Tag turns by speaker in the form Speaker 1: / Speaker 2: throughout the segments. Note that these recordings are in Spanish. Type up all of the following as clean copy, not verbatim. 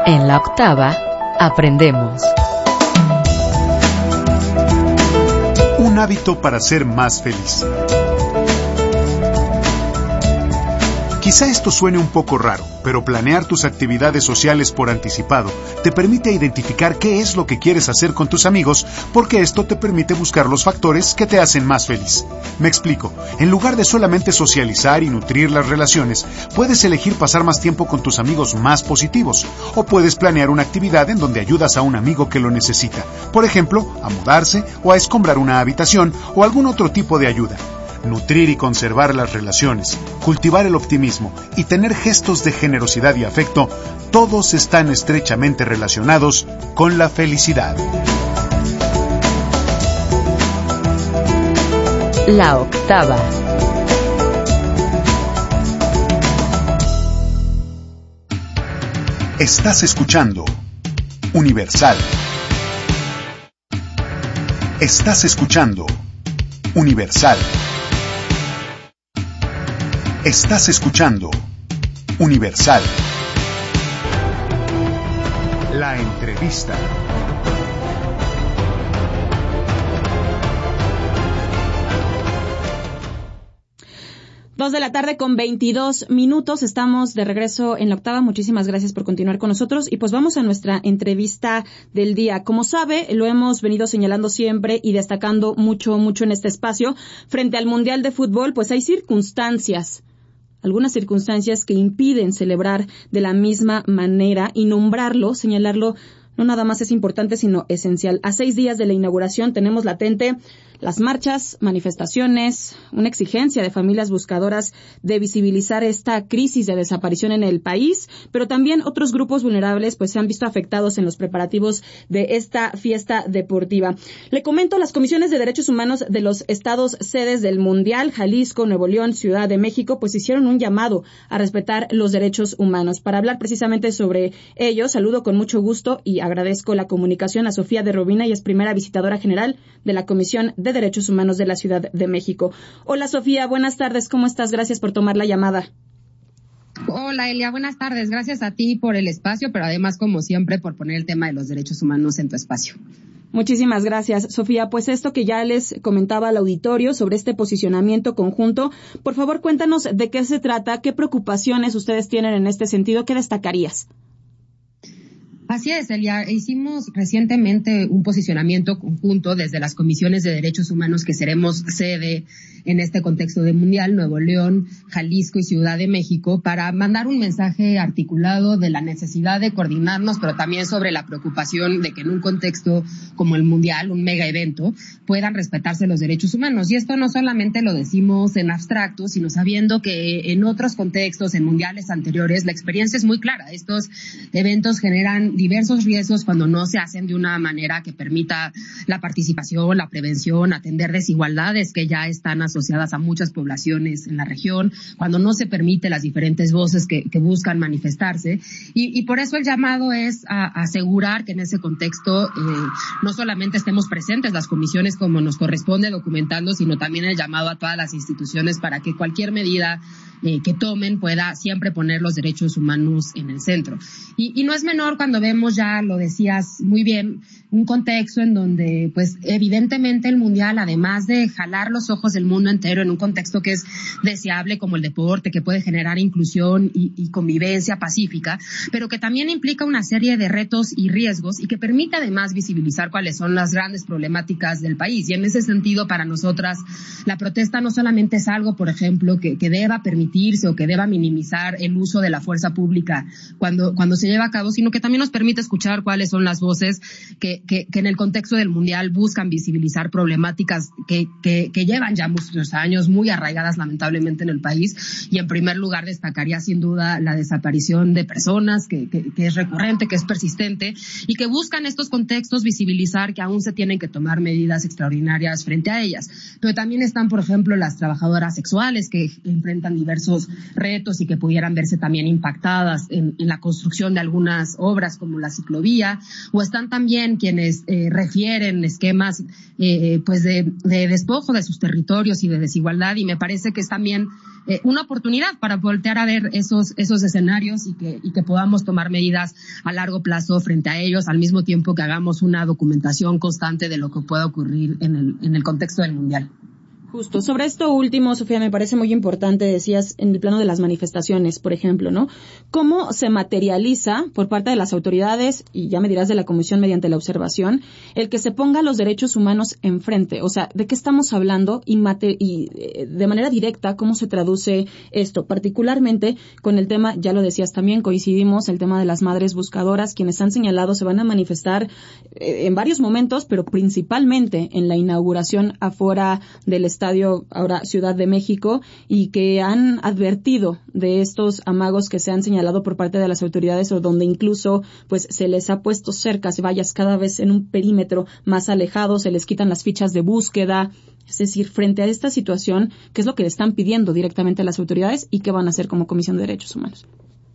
Speaker 1: En la octava, aprendemos.
Speaker 2: Un hábito para ser más feliz. Quizá esto suene un poco raro, pero planear tus actividades sociales por anticipado te permite identificar qué es lo que quieres hacer con tus amigos, porque esto te permite buscar los factores que te hacen más feliz. Me explico. En lugar de solamente socializar y nutrir las relaciones, puedes elegir pasar más tiempo con tus amigos más positivos, o puedes planear una actividad en donde ayudas a un amigo que lo necesita, por ejemplo, a mudarse o a escombrar una habitación o algún otro tipo de ayuda. Nutrir y conservar las relaciones, cultivar el optimismo y tener gestos de generosidad y afecto, todos están estrechamente relacionados con la felicidad.
Speaker 1: La octava.
Speaker 2: Estás escuchando Universal. Estás escuchando Universal. Estás escuchando Universal. La entrevista.
Speaker 3: Dos de la tarde con 22 minutos. Estamos de regreso en la octava. Muchísimas gracias por continuar con nosotros. Y pues vamos a nuestra entrevista del día. Como sabe, lo hemos venido señalando siempre y destacando mucho en este espacio. Frente al Mundial de Fútbol, pues hay algunas circunstancias que impiden celebrar de la misma manera y nombrarlo, señalarlo, no nada más es importante, sino esencial. A 6 días de la inauguración tenemos latente las marchas, manifestaciones, una exigencia de familias buscadoras de visibilizar esta crisis de desaparición en el país, pero también otros grupos vulnerables pues se han visto afectados en los preparativos de esta fiesta deportiva. Le comento, las comisiones de derechos humanos de los estados sedes del Mundial, Jalisco, Nuevo León, Ciudad de México, pues hicieron un llamado a respetar los derechos humanos. Para hablar precisamente sobre ello, saludo con mucho gusto y agradezco la comunicación a Sofía de Robina, y es primera visitadora general de la Comisión de Derechos Humanos de la Ciudad de México. Hola Sofía, buenas tardes, ¿cómo estás? Gracias por tomar la llamada.
Speaker 4: Hola Elia, buenas tardes, gracias a ti por el espacio, pero además como siempre por poner el tema de los derechos humanos en tu espacio.
Speaker 3: Muchísimas gracias, Sofía. Pues esto que ya les comentaba al auditorio sobre este posicionamiento conjunto, por favor cuéntanos de qué se trata, qué preocupaciones ustedes tienen en este sentido, ¿qué destacarías?
Speaker 4: Así es, Elia. Hicimos recientemente un posicionamiento conjunto desde las comisiones de derechos humanos que seremos sede en este contexto de Mundial, Nuevo León, Jalisco y Ciudad de México, para mandar un mensaje articulado de la necesidad de coordinarnos, pero también sobre la preocupación de que en un contexto como el Mundial, un mega evento, puedan respetarse los derechos humanos. Y esto no solamente lo decimos en abstracto, sino sabiendo que en otros contextos, en mundiales anteriores, la experiencia es muy clara. Estos eventos generan diversos riesgos cuando no se hacen de una manera que permita la participación, la prevención, atender desigualdades que ya están asociadas a muchas poblaciones en la región, cuando no se permite las diferentes voces que buscan manifestarse. Y por eso el llamado es a asegurar que en ese contexto no solamente estemos presentes las comisiones como nos corresponde documentando, sino también el llamado a todas las instituciones para que cualquier medida que tomen pueda siempre poner los derechos humanos en el centro. Y no es menor cuando vemos, ya lo decías muy bien, un contexto en donde pues evidentemente el Mundial, además de jalar los ojos del mundo entero en un contexto que es deseable como el deporte, que puede generar inclusión y convivencia pacífica, pero que también implica una serie de retos y riesgos y que permite además visibilizar cuáles son las grandes problemáticas del país. Y en ese sentido, para nosotras, la protesta no solamente es algo, por ejemplo, que deba permitirse o que deba minimizar el uso de la fuerza pública cuando se lleva a cabo, sino que también nos permite escuchar cuáles son las voces que en el contexto del Mundial buscan visibilizar problemáticas que llevan ya muchos años muy arraigadas lamentablemente en el país. Y en primer lugar destacaría sin duda la desaparición de personas que es recurrente, que es persistente y que buscan estos contextos visibilizar que aún se tienen que tomar medidas extraordinarias frente a ellas. Pero también están, por ejemplo, las trabajadoras sexuales que enfrentan diversos retos y que pudieran verse también impactadas en la construcción de algunas obras como como la ciclovía, o están también quienes refieren esquemas pues de despojo de sus territorios y de desigualdad, y me parece que es también una oportunidad para voltear a ver esos escenarios y que podamos tomar medidas a largo plazo frente a ellos, al mismo tiempo que hagamos una documentación constante de lo que pueda ocurrir en el contexto del Mundial.
Speaker 3: Justo. Sobre esto último, Sofía, me parece muy importante, decías, en el plano de las manifestaciones, por ejemplo, ¿no? ¿Cómo se materializa por parte de las autoridades, y ya me dirás de la Comisión mediante la observación, el que se ponga los derechos humanos enfrente? O sea, ¿de qué estamos hablando? Y de manera directa, ¿cómo se traduce esto? Particularmente con el tema, ya lo decías también, coincidimos, el tema de las madres buscadoras, quienes han señalado se van a manifestar en varios momentos, pero principalmente en la inauguración afuera del estadio, ahora Ciudad de México, y que han advertido de estos amagos que se han señalado por parte de las autoridades, o donde incluso pues se les ha puesto cercas, vallas cada vez en un perímetro más alejado, se les quitan las fichas de búsqueda. Es decir, frente a esta situación, ¿qué es lo que le están pidiendo directamente a las autoridades y qué van a hacer como Comisión de Derechos Humanos?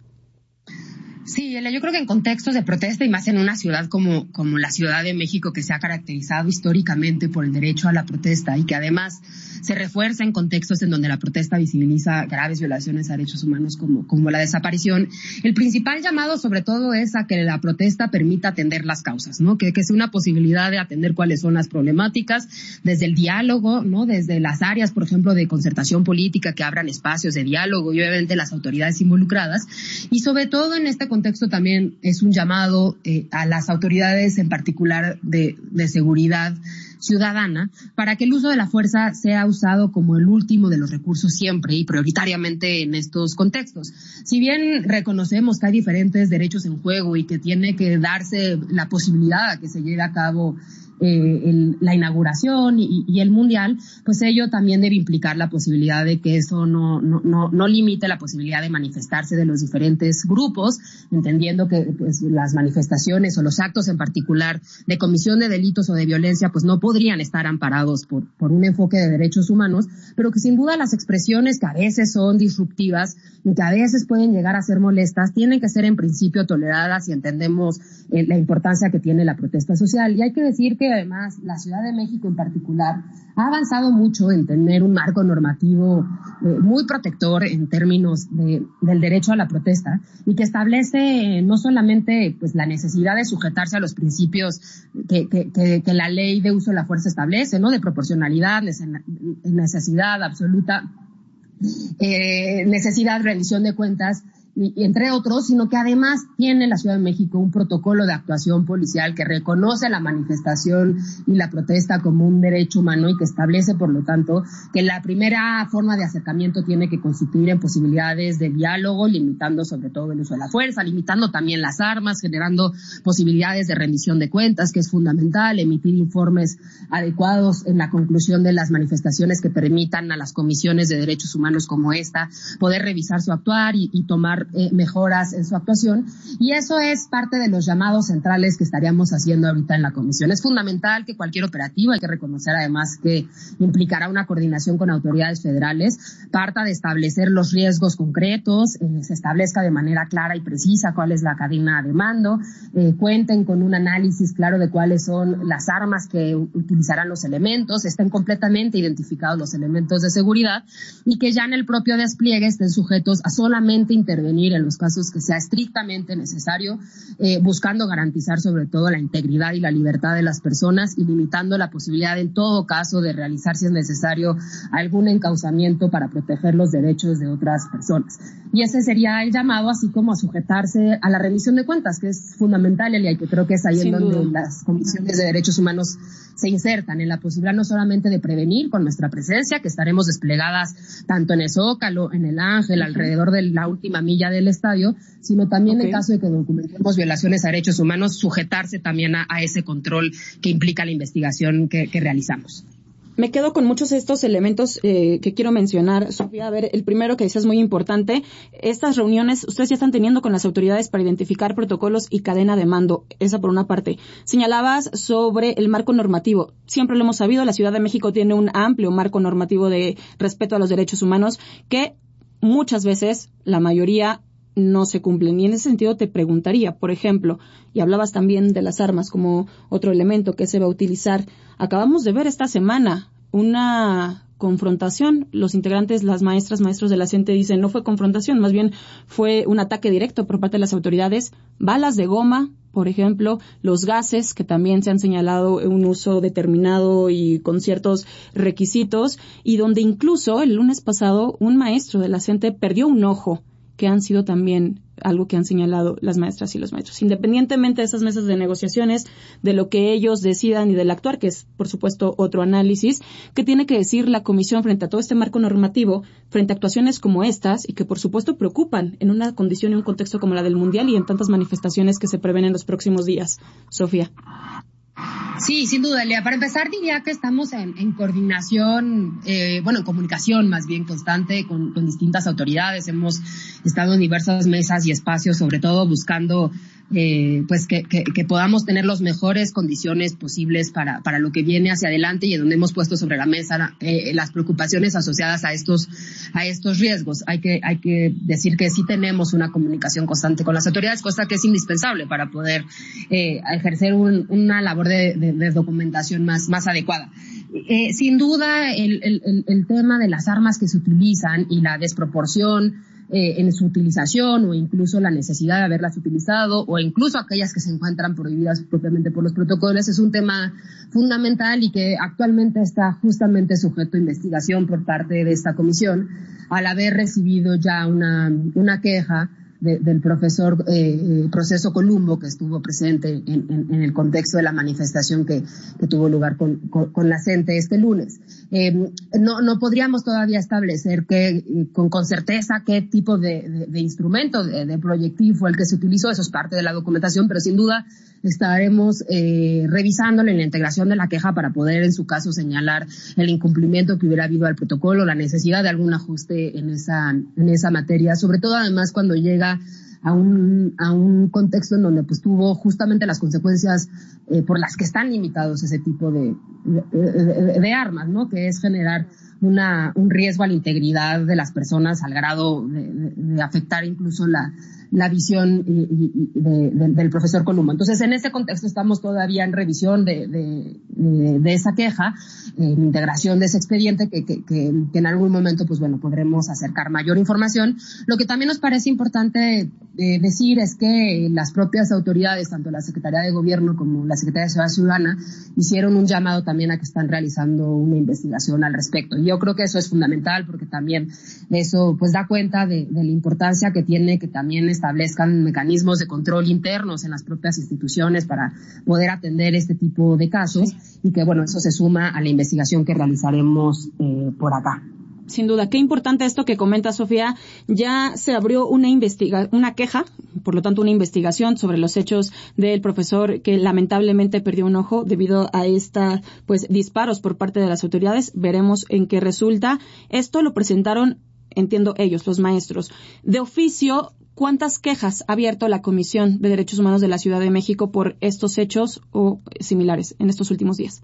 Speaker 4: Sí, yo creo que en contextos de protesta, y más en una ciudad como la Ciudad de México, que se ha caracterizado históricamente por el derecho a la protesta y que además se refuerza en contextos en donde la protesta visibiliza graves violaciones a derechos humanos como la desaparición, el principal llamado sobre todo es a que la protesta permita atender las causas, ¿no? Que sea una posibilidad de atender cuáles son las problemáticas desde el diálogo, ¿no? Desde las áreas, por ejemplo, de concertación política, que abran espacios de diálogo, y obviamente las autoridades involucradas, y sobre todo en este contexto también es un llamado a las autoridades, en particular de seguridad ciudadana, para que el uso de la fuerza sea usado como el último de los recursos siempre y prioritariamente en estos contextos. Si bien reconocemos que hay diferentes derechos en juego y que tiene que darse la posibilidad a que se lleve a cabo la inauguración y el Mundial, pues ello también debe implicar la posibilidad de que eso no limite la posibilidad de manifestarse de los diferentes grupos, entendiendo que pues las manifestaciones o los actos en particular de comisión de delitos o de violencia pues no podrían estar amparados por un enfoque de derechos humanos, pero que sin duda las expresiones que a veces son disruptivas y que a veces pueden llegar a ser molestas tienen que ser en principio toleradas, y entendemos la importancia que tiene la protesta social. Y hay que decir que además la Ciudad de México en particular ha avanzado mucho en tener un marco normativo muy protector en términos del derecho a la protesta, y que establece no solamente pues la necesidad de sujetarse a los principios que la ley de uso de la fuerza establece, ¿no? De proporcionalidad, necesidad absoluta, necesidad, rendición de cuentas, y entre otros, sino que además tiene la Ciudad de México un protocolo de actuación policial que reconoce la manifestación y la protesta como un derecho humano, y que establece, por lo tanto, que la primera forma de acercamiento tiene que constituir en posibilidades de diálogo, limitando sobre todo el uso de la fuerza, limitando también las armas, generando posibilidades de rendición de cuentas, que es fundamental, emitir informes adecuados en la conclusión de las manifestaciones que permitan a las comisiones de derechos humanos como esta poder revisar su actuar y tomar mejoras en su actuación, y eso es parte de los llamados centrales que estaríamos haciendo ahorita en la comisión. Es fundamental que cualquier operativo, hay que reconocer además que implicará una coordinación con autoridades federales, parta de establecer los riesgos concretos, se establezca de manera clara y precisa cuál es la cadena de mando, cuenten con un análisis claro de cuáles son las armas que utilizarán los elementos, estén completamente identificados los elementos de seguridad, y que ya en el propio despliegue estén sujetos a solamente intervenir en los casos que sea estrictamente necesario, buscando garantizar sobre todo la integridad y la libertad de las personas, y limitando la posibilidad en todo caso de realizar, si es necesario, algún encauzamiento para proteger los derechos de otras personas. Y ese sería el llamado, así como a sujetarse a la rendición de cuentas, que es fundamental, Elia, y que creo que es ahí en donde las comisiones de derechos humanos se insertan, en la posibilidad no solamente de prevenir con nuestra presencia, que estaremos desplegadas tanto en el Zócalo, en el Ángel, alrededor de la última milla del estadio, sino también en caso de que documentemos violaciones a derechos humanos, sujetarse también a ese control que implica la investigación que realizamos.
Speaker 3: Me quedo con muchos de estos elementos que quiero mencionar, Sofía. A ver, el primero que dices muy importante, estas reuniones ustedes ya están teniendo con las autoridades para identificar protocolos y cadena de mando, esa por una parte. Señalabas sobre el marco normativo. Siempre lo hemos sabido, la Ciudad de México tiene un amplio marco normativo de respeto a los derechos humanos que muchas veces, la mayoría, no se cumplen. Y en ese sentido te preguntaría, por ejemplo, y hablabas también de las armas como otro elemento que se va a utilizar. Acabamos de ver esta semana una confrontación. Los integrantes, las maestras, maestros de la CENTE dicen no fue confrontación, más bien fue un ataque directo por parte de las autoridades. Balas de goma, por ejemplo, los gases, que también se han señalado un uso determinado y con ciertos requisitos, y donde incluso el lunes pasado un maestro de la CENTE perdió un ojo, que han sido también algo que han señalado las maestras y los maestros. Independientemente de esas mesas de negociaciones, de lo que ellos decidan y del actuar, que es, por supuesto, otro análisis, ¿qué tiene que decir la Comisión frente a todo este marco normativo, frente a actuaciones como estas y que, por supuesto, preocupan en una condición y un contexto como la del Mundial y en tantas manifestaciones que se prevén en los próximos días? Sofía.
Speaker 4: Sí, sin duda, Lea. Para empezar, diría que estamos en coordinación, en comunicación más bien constante con distintas autoridades. Hemos estado en diversas mesas y espacios, sobre todo buscando que podamos tener las mejores condiciones posibles para lo que viene hacia adelante, y en donde hemos puesto sobre la mesa las preocupaciones asociadas a estos riesgos. Hay que decir que sí tenemos una comunicación constante con las autoridades, cosa que es indispensable para poder ejercer una labor de documentación más adecuada. Sin duda, el tema de las armas que se utilizan y la desproporción en su utilización, o incluso la necesidad de haberlas utilizado, o incluso aquellas que se encuentran prohibidas propiamente por los protocolos, es un tema fundamental y que actualmente está justamente sujeto a investigación por parte de esta comisión, al haber recibido ya una queja del profesor Proceso Columbo, que estuvo presente en el contexto de la manifestación que tuvo lugar con la CENTE este lunes. No podríamos todavía establecer con certeza qué tipo de instrumento, de proyectil fue el que se utilizó. Eso es parte de la documentación, pero sin duda estaremos revisándolo en la integración de la queja para poder, en su caso, señalar el incumplimiento que hubiera habido al protocolo, la necesidad de algún ajuste en esa materia, sobre todo además cuando llega a un contexto en donde pues tuvo justamente las consecuencias por las que están limitados ese tipo de armas, ¿no? Que es generar un riesgo a la integridad de las personas al grado de afectar incluso la visión del profesor Columbo. Entonces, en ese contexto estamos todavía en revisión de esa queja, en integración de ese expediente que en algún momento, pues bueno, podremos acercar mayor información. Lo que también nos parece importante decir es que las propias autoridades, tanto la Secretaría de Gobierno como la Secretaría de Seguridad Ciudadana, hicieron un llamado también a que están realizando una investigación al respecto. Y yo creo que eso es fundamental, porque también eso pues da cuenta de la importancia que tiene que también establezcan mecanismos de control internos en las propias instituciones para poder atender este tipo de casos, y que bueno, eso se suma a la investigación que realizaremos por acá.
Speaker 3: Sin duda, qué importante esto que comenta Sofía. Ya se abrió una queja, por lo tanto una investigación sobre los hechos del profesor que lamentablemente perdió un ojo debido a disparos por parte de las autoridades. Veremos en qué resulta. Esto lo presentaron, entiendo ellos, los maestros. De oficio, ¿cuántas quejas ha abierto la Comisión de Derechos Humanos de la Ciudad de México por estos hechos o similares en estos últimos días?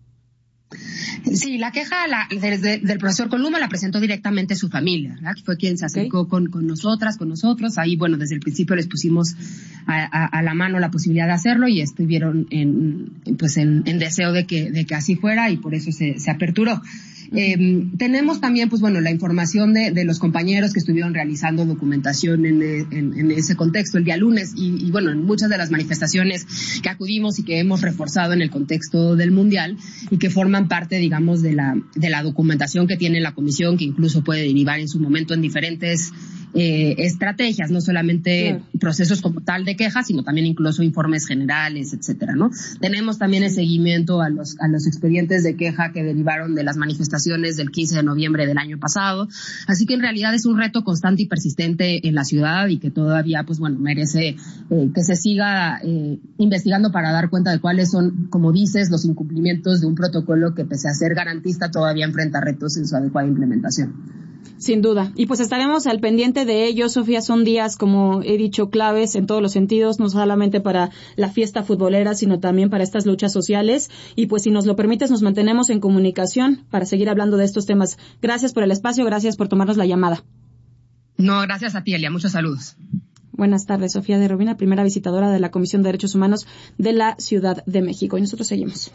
Speaker 4: Sí, la queja del profesor Columbo la presentó directamente su familia, ¿verdad? Que fue quien se acercó con nosotros. Ahí, bueno, desde el principio les pusimos a la mano la posibilidad de hacerlo, y estuvieron en deseo de que así fuera, y por eso se aperturó. Tenemos también, pues bueno, la información de los compañeros que estuvieron realizando documentación en ese contexto el día lunes, y bueno, en muchas de las manifestaciones que acudimos y que hemos reforzado en el contexto del Mundial, y que forman parte, digamos, de la documentación que tiene la comisión, que incluso puede derivar en su momento en diferentes estrategias, no solamente procesos como tal de quejas, sino también incluso informes generales, etcétera, ¿no? Tenemos también el seguimiento a los expedientes de queja que derivaron de las manifestaciones del 15 de noviembre del año pasado. Así que en realidad es un reto constante y persistente en la ciudad, y que todavía, pues bueno, merece que se siga investigando para dar cuenta de cuáles son, como dices, los incumplimientos de un protocolo que, pese a ser garantista, todavía enfrenta retos en su adecuada implementación.
Speaker 3: Sin duda. Y pues estaremos al pendiente de ello, Sofía. Son días, como he dicho, claves en todos los sentidos, no solamente para la fiesta futbolera, sino también para estas luchas sociales. Y pues, si nos lo permites, nos mantenemos en comunicación para seguir hablando de estos temas. Gracias por el espacio, gracias por tomarnos la llamada.
Speaker 4: No, gracias a ti, Elia. Muchos saludos.
Speaker 3: Buenas tardes, Sofía de Robina, primera visitadora de la Comisión de Derechos Humanos de la Ciudad de México. Y nosotros seguimos.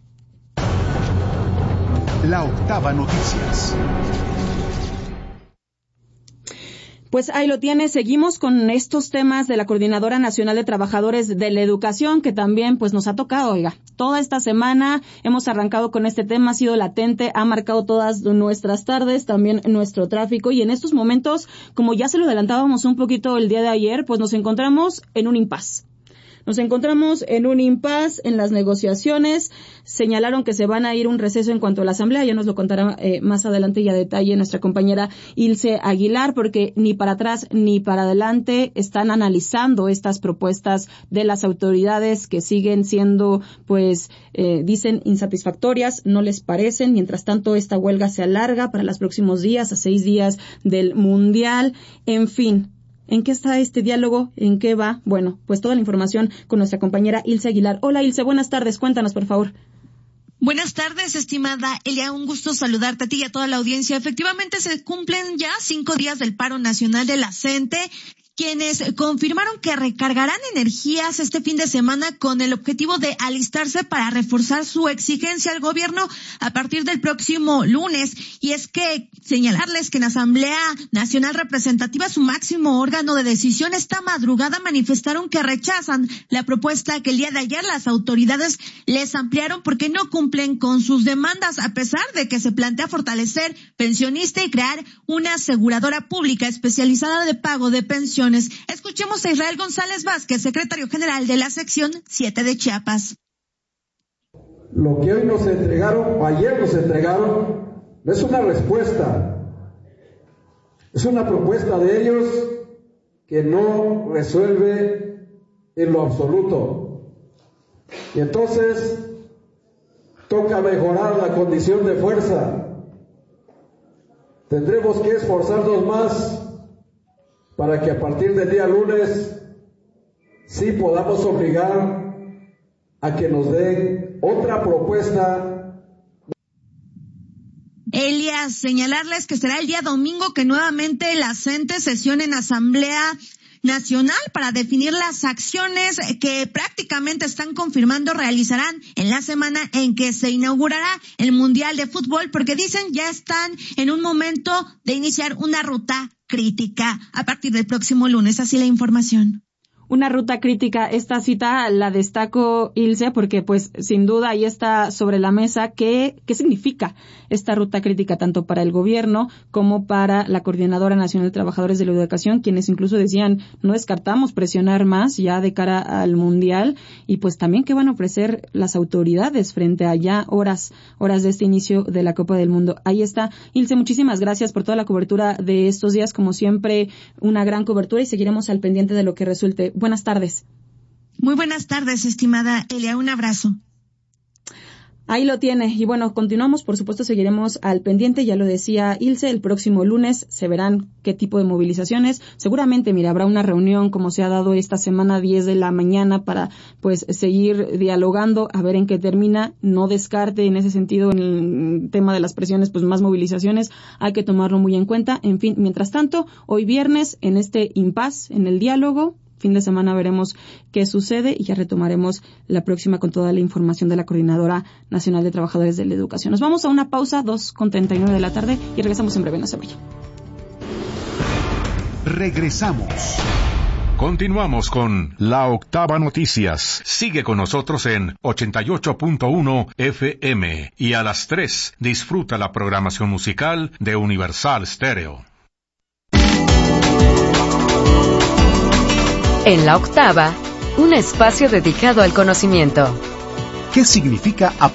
Speaker 2: La Octava Noticias.
Speaker 3: Pues ahí lo tiene. Seguimos con estos temas de la Coordinadora Nacional de Trabajadores de la Educación, que también pues nos ha tocado, oiga. Toda esta semana hemos arrancado con este tema, ha sido latente, ha marcado todas nuestras tardes, también nuestro tráfico, y en estos momentos, como ya se lo adelantábamos un poquito el día de ayer, pues nos encontramos en un impasse. Nos encontramos en un impasse en las negociaciones. Señalaron que se van a ir un receso en cuanto a la asamblea. Ya nos lo contará más adelante y a detalle nuestra compañera Ilse Aguilar, porque ni para atrás ni para adelante están analizando estas propuestas de las autoridades que siguen siendo, pues, dicen insatisfactorias, no les parecen. Mientras tanto, esta huelga se alarga para los próximos días, a 6 días del Mundial. En fin. ¿En qué está este diálogo? ¿En qué va? Bueno, pues toda la información con nuestra compañera Ilse Aguilar. Hola Ilse, buenas tardes. Cuéntanos, por favor.
Speaker 5: Buenas tardes, estimada Elia. Un gusto saludarte a ti y a toda la audiencia. Efectivamente, se cumplen ya 5 días del paro nacional de la CENTE, quienes confirmaron que recargarán energías este fin de semana con el objetivo de alistarse para reforzar su exigencia al gobierno a partir del próximo lunes. Y es que señalarles que en Asamblea Nacional Representativa, su máximo órgano de decisión, esta madrugada manifestaron que rechazan la propuesta que el día de ayer las autoridades les ampliaron porque no cumplen con sus demandas, a pesar de que se plantea fortalecer pensionista y crear una aseguradora pública especializada de pago de pensiones. Escuchemos a Israel González Vázquez, secretario general de la sección 7 de Chiapas.
Speaker 6: Lo que hoy nos entregaron, o ayer nos entregaron, no es una respuesta, es una propuesta de ellos que no resuelve en lo absoluto. Y entonces toca mejorar la condición de fuerza. Tendremos que esforzarnos más para que a partir del día lunes sí podamos obligar a que nos den otra propuesta.
Speaker 5: Elias, señalarles que será el día domingo que nuevamente la CENTE sesione en Asamblea Nacional para definir las acciones que prácticamente están confirmando realizarán en la semana en que se inaugurará el Mundial de Fútbol, porque dicen ya están en un momento de iniciar una ruta crítica a partir del próximo lunes. Así la información.
Speaker 3: Una ruta crítica, esta cita la destaco, Ilse, porque pues sin duda ahí está sobre la mesa qué significa esta ruta crítica tanto para el gobierno como para la Coordinadora Nacional de Trabajadores de la Educación, quienes incluso decían no descartamos presionar más ya de cara al Mundial, y pues también qué van a ofrecer las autoridades frente a ya horas de este inicio de la Copa del Mundo. Ahí está. Ilse, muchísimas gracias por toda la cobertura de estos días, como siempre una gran cobertura, y seguiremos al pendiente de lo que resulte. Buenas tardes.
Speaker 5: Muy buenas tardes, estimada Elia. Un abrazo.
Speaker 3: Ahí lo tiene. Y bueno, continuamos. Por supuesto, seguiremos al pendiente. Ya lo decía Ilse, el próximo lunes se verán qué tipo de movilizaciones. Seguramente, mira, habrá una reunión como se ha dado esta semana, 10 de la mañana, para pues seguir dialogando, a ver en qué termina. No descarte en ese sentido, en el tema de las presiones, pues más movilizaciones. Hay que tomarlo muy en cuenta. En fin, mientras tanto, hoy viernes, en este impasse, en el diálogo, fin de semana veremos qué sucede y ya retomaremos la próxima con toda la información de la Coordinadora Nacional de Trabajadores de la Educación. Nos vamos a una pausa, 2:39 de la tarde, y regresamos en breve. No se vayan.
Speaker 2: Regresamos.
Speaker 7: Continuamos con La Octava Noticias. Sigue con nosotros en 88.1 FM y a las 3 disfruta la programación musical de Universal Stereo.
Speaker 1: En La Octava, un espacio dedicado al conocimiento.
Speaker 2: ¿Qué significa